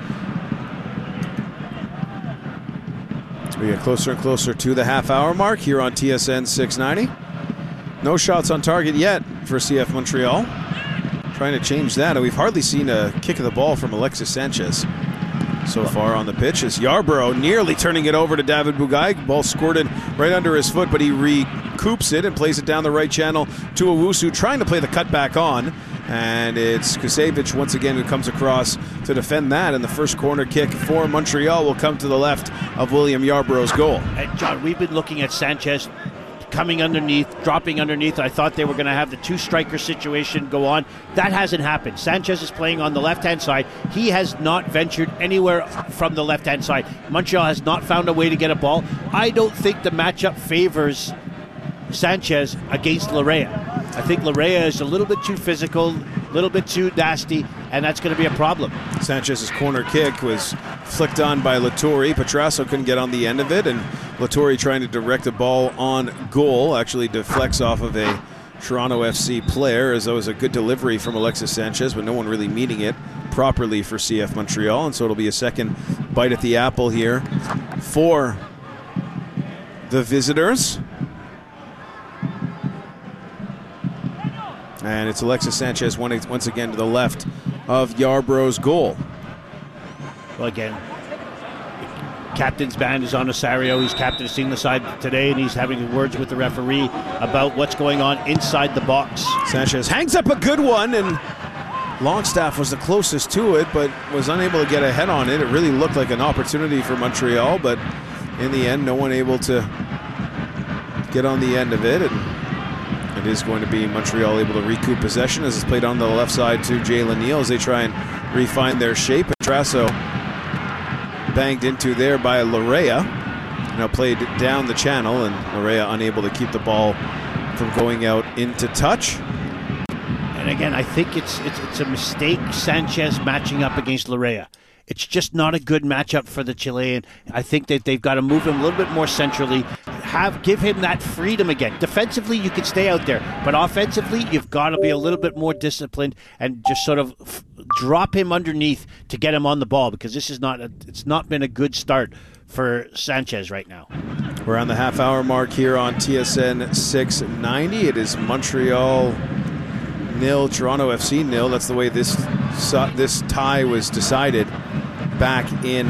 We get closer and closer to the half-hour mark here on T S N six ninety. No shots on target yet for C F Montreal. Trying to change that, and we've hardly seen a kick of the ball from Alexis Sanchez so far on the pitch, as Yarborough nearly turning it over to David Bugai. Ball squirted right under his foot, but he recoups it and plays it down the right channel to Owusu, trying to play the cutback on. And it's Kusevich once again who comes across to defend that, and the first corner kick for Montreal will come to the left of William Yarborough's goal. And John, we've been looking at Sanchez coming underneath, dropping underneath. I thought they were going to have the two-striker situation go on. That hasn't happened. Sanchez is playing on the left-hand side. He has not ventured anywhere from the left-hand side. Montreal has not found a way to get a ball. I don't think the matchup favors Sanchez against Larea. I think Larea is a little bit too physical, a little bit too nasty, and that's going to be a problem. Sanchez's corner kick was flicked on by Lattori. Petrasso couldn't get on the end of it, and Lattori trying to direct a ball on goal actually deflects off of a Toronto F C player, as that was a good delivery from Alexis Sanchez, but no one really meeting it properly for C F Montreal, and so it'll be a second bite at the apple here for the visitors. And it's Alexis Sanchez once again to the left of Yarborough's goal. Well, again, captain's band is on Osorio. He's captaining the side today, and he's having words with the referee about what's going on inside the box. Sanchez hangs up a good one, and Longstaff was the closest to it, but was unable to get a head on it. It really looked like an opportunity for Montreal, but in the end, no one able to get on the end of it. And it is going to be Montreal able to recoup possession, as it's played on the left side to Jalen Neal as they try and refine their shape. Petrasso banged into there by Larea. Now played down the channel, and Larea unable to keep the ball from going out into touch. And again, I think it's it's, it's a mistake, Sanchez matching up against Larea. It's just not a good matchup for the Chilean. I think that they've got to move him a little bit more centrally, have give him that freedom again. Defensively, you can stay out there, but offensively, you've got to be a little bit more disciplined and just sort of f- drop him underneath to get him on the ball, because this is not a, it's not been a good start for Sanchez right now. We're on the half-hour mark here on T S N six ninety. It is Montreal nil, Toronto F C nil. That's the way this this tie was decided back in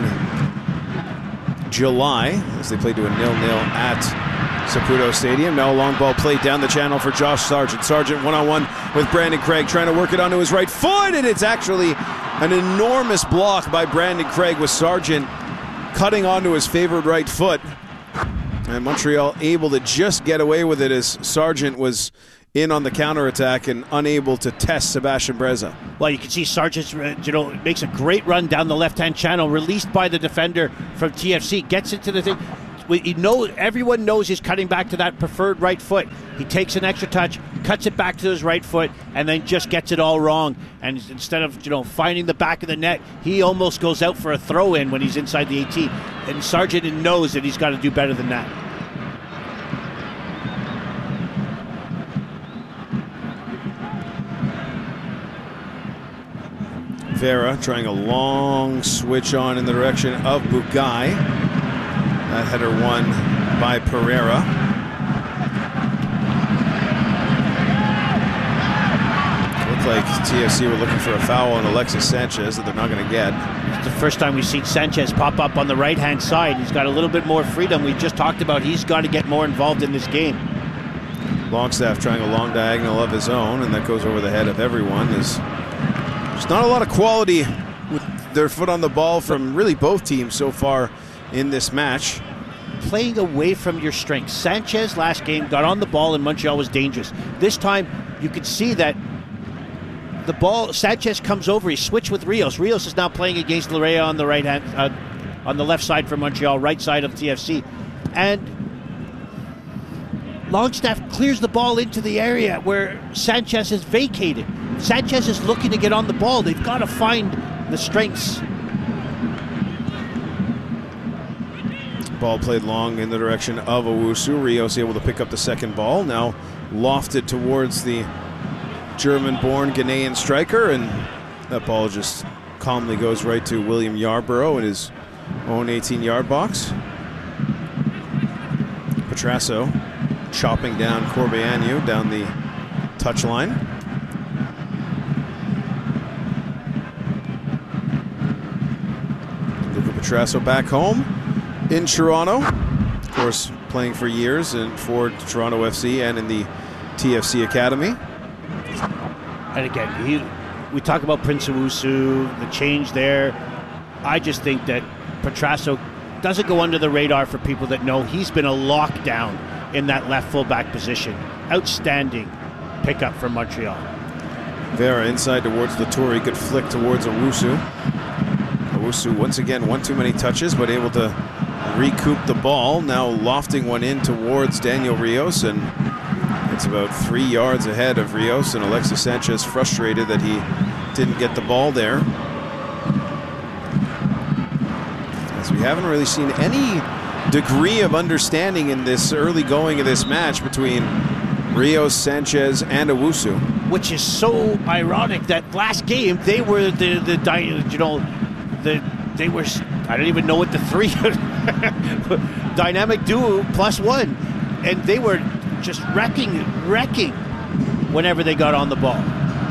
July as they played to a nil-nil at Saputo Stadium. Now a long ball played down the channel for Josh Sargent. Sargent one-on-one with Brandon Craig, trying to work it onto his right foot, and it's actually an enormous block by Brandon Craig with Sargent cutting onto his favored right foot. And Montreal able to just get away with it as Sargent was in on the counterattack and unable to test Sebastian Breza. Well, you can see Sargent, you know, makes a great run down the left-hand channel, released by the defender from T F C, gets into the thing. You know, everyone knows he's cutting back to that preferred right foot. He takes an extra touch, cuts it back to his right foot, and then just gets it all wrong. And instead of, you know, finding the back of the net, he almost goes out for a throw-in when he's inside the eighteen. And Sargent knows that he's got to do better than that. Vera trying a long switch on in the direction of Bugai. That header won by Pereira. Looked like T F C were looking for a foul on Alexis Sanchez that they're not going to get. It's the first time we've seen Sanchez pop up on the right-hand side. He's got a little bit more freedom. We just talked about he's got to get more involved in this game. Longstaff trying a long diagonal of his own, and that goes over the head of everyone. There's just not a lot of quality with their foot on the ball from really both teams so far in this match. Playing away from your strengths. Sanchez last game got on the ball and Montreal was dangerous. This time you can see that the ball, Sanchez comes over, he switched with Rios. Rios is now playing against Larea on the right hand, uh, on the left side for Montreal, right side of T F C. And Longstaff clears the ball into the area where Sanchez is vacated. Sanchez is looking to get on the ball. They've got to find the strengths. Ball played long in the direction of Owusu. Rios able to pick up the second ball. Now lofted towards the German-born Ghanaian striker, and that ball just calmly goes right to William Yarborough in his own eighteen-yard box. Petrasso chopping down Corbeanu down the touchline. Luca Petrasso back home in Toronto, of course, playing for years and for Toronto F C and in the T F C Academy. And again, he, we talk about Prince Owusu, the change there. I just think that Petrasso doesn't go under the radar for people that know he's been a lockdown in that left fullback position. Outstanding pickup from Montreal. Vera inside towards Latour. Good flick towards Owusu. Owusu once again one too many touches, but able to recoup the ball. Now lofting one in towards Daniel Rios, and it's about three yards ahead of Rios, and Alexis Sanchez frustrated that he didn't get the ball there. As we haven't really seen any degree of understanding in this early going of this match between Rios, Sanchez, and Owusu. Which is so ironic that last game they were the, the you know, the they were, I don't even know what the three dynamic duo plus one, and they were just wrecking, wrecking whenever they got on the ball.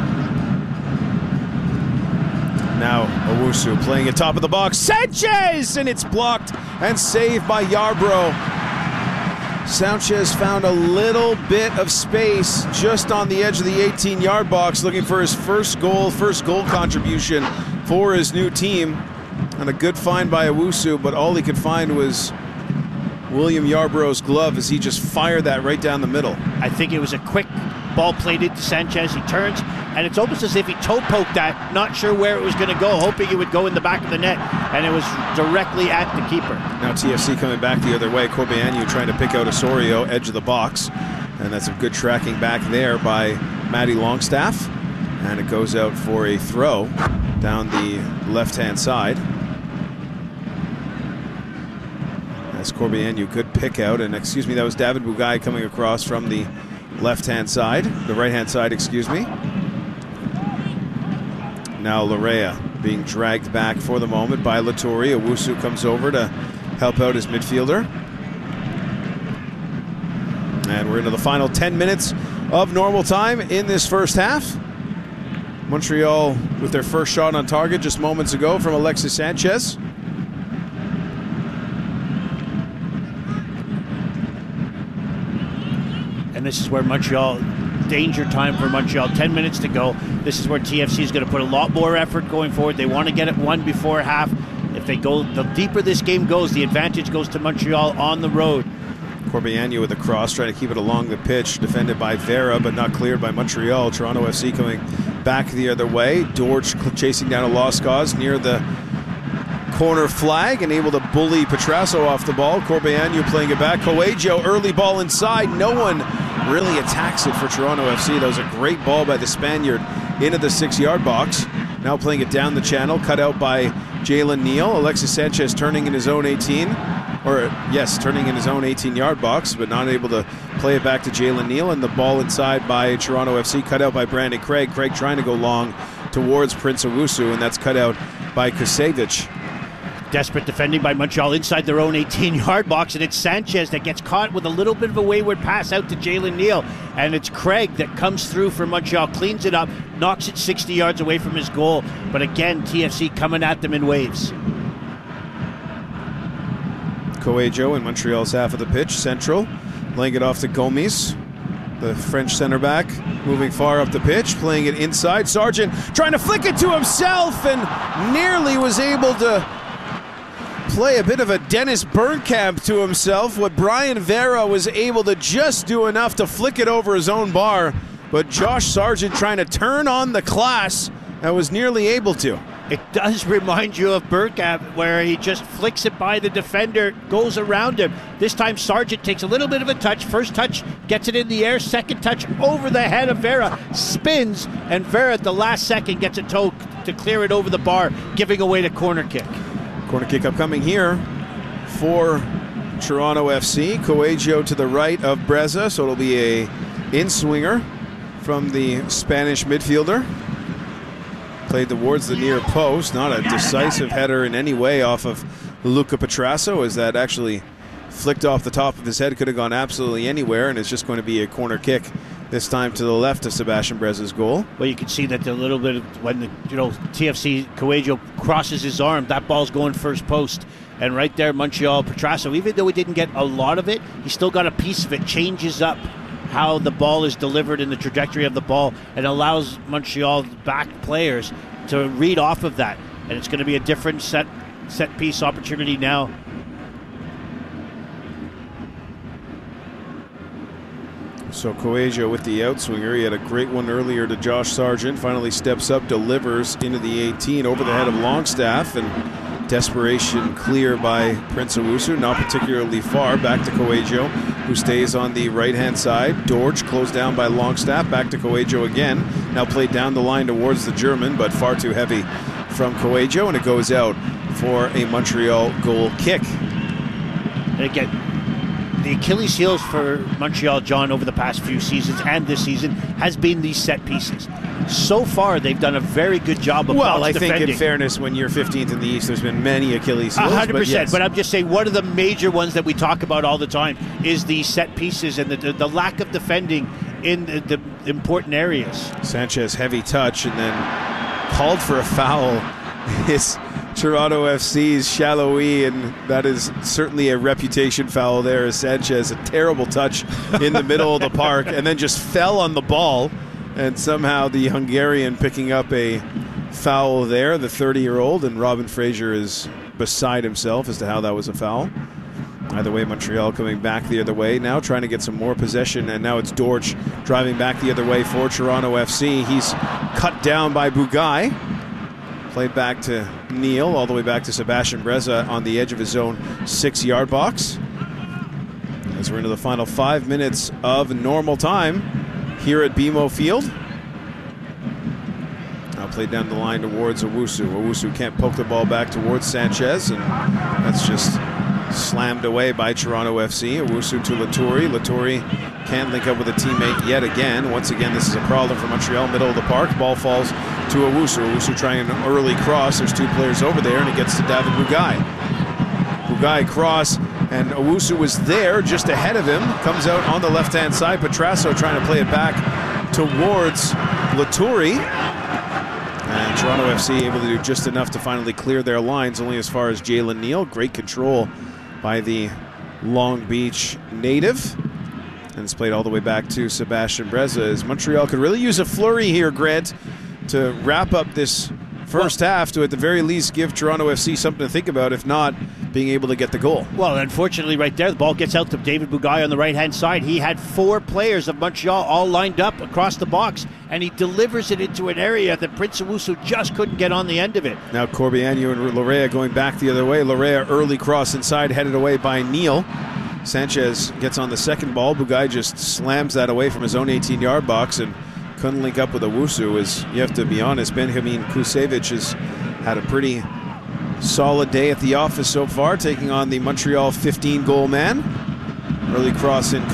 Now Owusu playing at top of the box. Sanchez! And it's blocked and saved by Yarbrough. Sanchez found a little bit of space just on the edge of the eighteen-yard box, looking for his first goal, first goal contribution for his new team. And a good find by Owusu, but all he could find was William Yarbrough's glove as he just fired that right down the middle. I think it was a quick ball played into Sanchez. He turns, and it's almost as if he toe poked that, not sure where it was going to go, hoping it would go in the back of the net, and it was directly at the keeper. Now T F C coming back the other way. Corbeanu trying to pick out Osorio, edge of the box, and that's some good tracking back there by Matty Longstaff, and it goes out for a throw down the left-hand side. As Corbeanu, good pick out. And excuse me, that was David Bugai coming across from the left-hand side, the right-hand side, excuse me. Now Larea being dragged back for the moment by Laturi. Owusu comes over to help out his midfielder. And we're into the final ten minutes of normal time in this first half. Montreal with their first shot on target just moments ago from Alexis Sanchez. And this is where Montreal, danger time for Montreal, ten minutes to go. This is where T F C is going to put a lot more effort going forward. They want to get it one before half. If they go, the deeper this game goes, the advantage goes to Montreal on the road. Corbeanu with a cross, trying to keep it along the pitch, defended by Vera, but not cleared by Montreal. Toronto F C coming back the other way. Dorch chasing down a lost cause near the corner flag and able to bully Petrasso off the ball. Corbeanu playing it back. Coelho, early ball inside. No one really attacks it for Toronto F C. That was a great ball by the Spaniard into the six-yard box. Now playing it down the channel, cut out by Jalen Neal. Alexis Sanchez turning in his own eighteen. Or, yes, turning in his own eighteen-yard box, but not able to play it back to Jalen Neal. And the ball inside by Toronto F C, cut out by Brandon Craig. Craig trying to go long towards Prince Owusu, and that's cut out by Kusevich. Desperate defending by Montreal inside their own eighteen-yard box, and it's Sanchez that gets caught with a little bit of a wayward pass out to Jalen Neal. And it's Craig that comes through for Montreal, cleans it up, knocks it sixty yards away from his goal. But again, T F C coming at them in waves. Coelho in Montreal's half of the pitch, central, laying it off to Gomes, the French center back, moving far up the pitch, playing it inside. Sargent trying to flick it to himself and nearly was able to play a bit of a Dennis Bergkamp to himself. What Brian Vera was able to just do enough to flick it over his own bar, but Josh Sargent trying to turn on the class and was nearly able to. It does remind you of Bergkamp, where he just flicks it by the defender, goes around him. This time Sargent takes a little bit of a touch. First touch, gets it in the air. Second touch, over the head of Vera. Spins, and Vera at the last second gets a toe to clear it over the bar, giving away the corner kick. Corner kick upcoming here for Toronto F C. Coelho to the right of Breza, so it'll be a in-swinger from the Spanish midfielder. Played towards the near post. Not a decisive header in any way off of Luca Petrasso, as that actually flicked off the top of his head. Could have gone absolutely anywhere, and it's just going to be a corner kick, this time to the left of Sebastian Breza's goal. Well, you can see that a little bit of when the you know T F C Coelho crosses his arm, that ball's going first post. And right there, Montreal, Petrasso, even though he didn't get a lot of it, he still got a piece of it, changes up how the ball is delivered in the trajectory of the ball, and allows Montreal back players to read off of that. And it's going to be a different set set piece opportunity now. So Coelho with the outswinger. He had a great one earlier to Josh Sargent. Finally steps up, delivers into the eighteen over the head of Longstaff, and desperation clear by Prince Owusu, not particularly far. Back to Coelho, who stays on the right-hand side. Dorch closed down by Longstaff. Back to Coelho again. Now played down the line towards the German, but far too heavy from Coelho, and it goes out for a Montreal goal kick. And again, the Achilles heels for Montreal, John, over the past few seasons and this season has been these set pieces. So far, they've done a very good job of well, I defending. think in fairness, when you're fifteenth in the East, there's been many Achilles heels. one hundred percent, but, yes. but I'm just saying one of the major ones that we talk about all the time is the set pieces and the, the, the lack of defending in the, the important areas. Sanchez, heavy touch, and then called for a foul. His Toronto F C's Shallowy, and that is certainly a reputation foul there, as Sanchez, a terrible touch in the middle of the park, and then just fell on the ball, and somehow the Hungarian picking up a foul there, the thirty-year-old, and Robin Fraser is beside himself as to how that was a foul. Either way, Montreal coming back the other way, now trying to get some more possession, and now it's Dorch driving back the other way for Toronto F C. He's cut down by Bugai. Played back to Neal, all the way back to Sebastian Breza on the edge of his own six-yard box. As we're into the final five minutes of normal time here at B M O Field. Now played down the line towards Owusu. Owusu can't poke the ball back towards Sanchez, and that's just slammed away by Toronto F C. Owusu to Laturi. Laturi can't link up with a teammate yet again. Once again, this is a problem for Montreal, middle of the park. Ball falls to Owusu. Owusu trying an early cross. There's two players over there, and it gets to David Bugai. Bugai cross, and Owusu was there just ahead of him. Comes out on the left-hand side. Petrasso trying to play it back towards Laturi. And Toronto F C able to do just enough to finally clear their lines, only as far as Jalen Neal. Great control by the Long Beach native. And it's played all the way back to Sebastian Breza, as Montreal could really use a flurry here, Grant, to wrap up this first well, half, to at the very least give Toronto F C something to think about, if not being able to get the goal. Well, unfortunately right there, the ball gets out to David Bugai on the right-hand side. He had four players of Montreal all lined up across the box, and he delivers it into an area that Prince Owusu just couldn't get on the end of it. Now Corbeanu and Lorea going back the other way. Lorea early cross inside, headed away by Neal. Sanchez gets on the second ball. Bugai just slams that away from his own eighteen-yard box and couldn't link up with Owusu. As you have to be honest, Benjamin Kusevich has had a pretty solid day at the office so far, taking on the Montreal fifteen-goal man. Early cross in